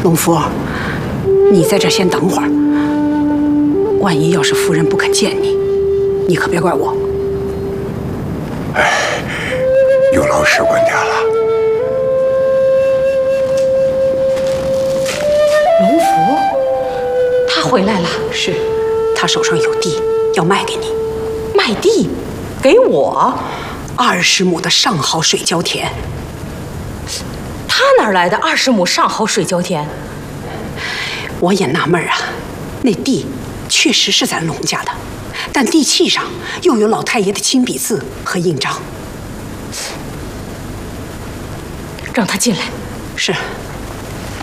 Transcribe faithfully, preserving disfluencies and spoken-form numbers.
农夫，你在这先等会儿。万一要是夫人不肯见你，你可别怪我。 哎，有劳士官家了。 农夫，他回来了。是，他手上有地要卖给你。 卖地？给我？ 二十亩的上好水浇田。 他哪来的二十亩上好水浇田？ 我也纳闷啊，那地确实是咱龙家的，但地契上又有老太爷的亲笔字和印章。 让他进来。 是。